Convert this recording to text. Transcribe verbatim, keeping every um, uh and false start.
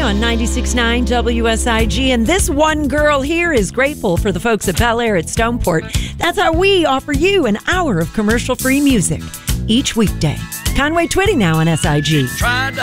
on ninety-six point nine W S I G. And this one girl here is grateful for the folks at Bel Air at Stoneport. That's how we offer you an hour of commercial-free music each weekday. Conway Twitty now on S I G. Tried